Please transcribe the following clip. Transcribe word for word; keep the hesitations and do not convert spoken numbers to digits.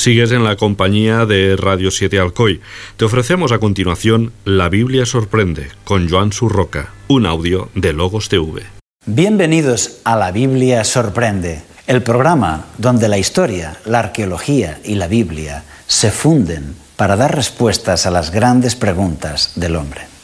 Sigues en la compañía de Radio siete Alcoy. Te ofrecemos a continuación La Biblia Sorprende, con Joan Surroca, un audio de Logos T V. Bienvenidos a La Biblia Sorprende, el programa donde la historia, la arqueología y la Biblia se funden para dar respuestas a las grandes preguntas del hombre.